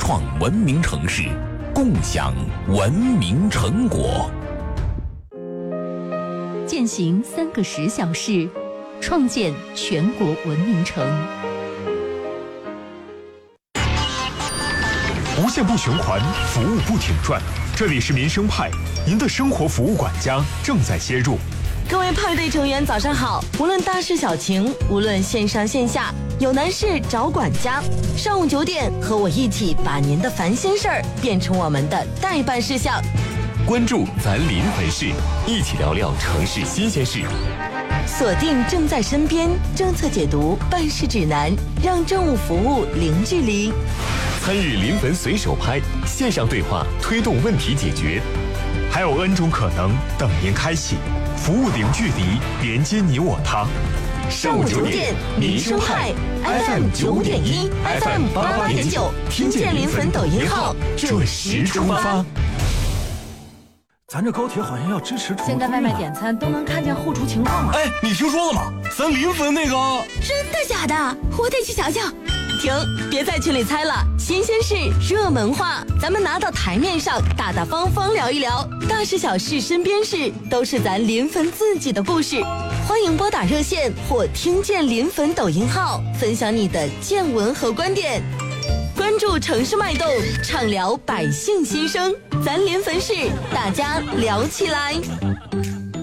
创文明城市，共享文明成果。 践行3个10小时，创建全国文明城。 无限不循环，服务不停转。这里是民生派，您的生活服务管家正在接入。 各位派对成员早上好，无论大事小情，无论线上线下，有难事找管家。上午9点，和我一起把您的烦心事儿变成我们的待办事项。 关注咱临汾市，一起聊聊城市新鲜事。 锁定正在身边政策解读办事指南，让政务服务零距离。 参与临汾随手拍，线上对话推动问题解决。 还有 N 种可能等您开启，服务零距离，连接你我他。 上午9点，民生派 FM 9.1 FM 88.9，听见临汾抖音号，准时出发。 咱这高铁好像要支持现在外卖点餐都能看见后厨情况了。 哎，你听说了吗？咱临汾那个…… 真的假的？我得去瞧瞧。 停，别在群里猜了，新鲜事、热门话，咱们拿到台面上，大大方方聊一聊，大事小事、身边事，都是咱临汾自己的故事。欢迎拨打热线或听见临汾抖音号，分享你的见闻和观点。关注城市脉动，畅聊百姓心声，咱临汾市，大家聊起来。